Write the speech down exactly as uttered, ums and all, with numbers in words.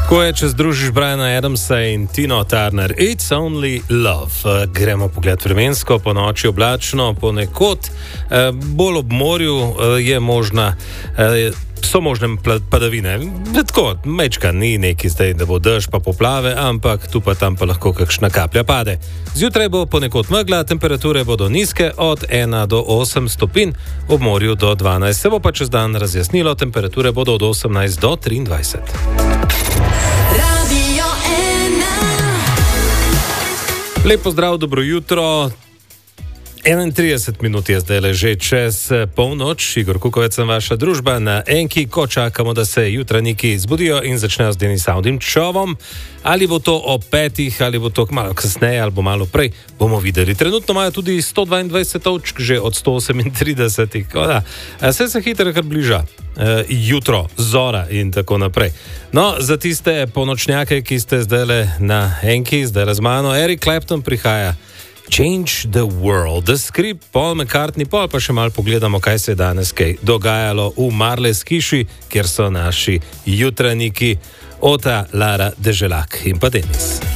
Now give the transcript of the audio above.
Ko je, če združiš Briana Adamsa in Tino Turner, It's Only Love. Gremo pogled vremensko, po noči oblačno, ponekod, bolj ob morju je možna, so možne padavine. Tako, mečka ni neki zdaj, da bo dež pa poplave, ampak tu pa tam pa lahko kakšna kaplja pade. Zjutraj bo ponekod megla, temperature bodo nizke od ena do osem stopinj, ob morju do dvanajst. Se bo pa čez dan razjasnilo, temperature bodo od osemnajst do triindvajset. Lep pozdrav, dobro jutro. enaintrideset minut je zdaj le že čez polnoč. Igor Kukovec sem vaša družba na Enki, ko čakamo, da se jutranjiki zbudijo in začnejo z Denis Avdim Šovom. Ali bo to ob petih, ali bo to malo kasneje, ali bo malo prej, bomo videli. Trenutno imajo tudi sto dvaindvajset točk, že od sto osemintrideset. Vse se hitro kar bliža. Uh, jutro, zora in tako naprej. No, za tiste polnočnjake, ki ste zdaj na Enki, zdaj z mano, Eric Clapton prihaja. Change the World, The Script, Paul McCartney, pol pa še malo pogledamo, kaj se je danes kaj dogajalo v Marles hiši, kjer so naši jutranjiki Ota, Lara, Deželak in pa Denis.